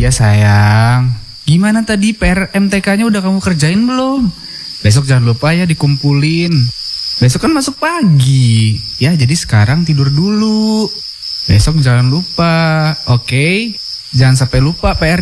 Iya sayang. Gimana tadi PR MTK-nya udah kamu kerjain belum? Besok jangan lupa ya dikumpulin. Besok kan masuk pagi. Ya jadi sekarang tidur dulu. Besok jangan lupa, oke? Jangan sampai lupa PR